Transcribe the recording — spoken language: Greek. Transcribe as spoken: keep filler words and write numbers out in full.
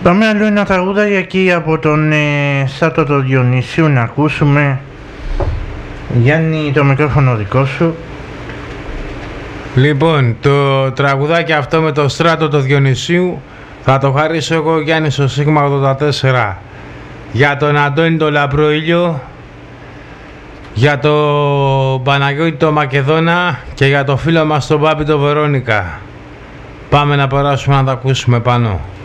Πάμε άλλο ένα τραγούδι εκεί από τον ε, Στράτο του Διονυσίου να ακούσουμε. Γιάννη, το μικρόφωνο δικό σου. Λοιπόν, το τραγουδάκι αυτό με το Στράτο του Διονυσίου θα το χαρίσω εγώ, Γιάννης ο Σίγμα ογδόντα τέσσερα, για τον Αντώνη το Λαμπροήλιο, για τον Παναγιώτη το Μακεδόνα και για το φίλο μας τον Πάπη το Βερόνικα. Πάμε να περάσουμε να τα ακούσουμε πάνω.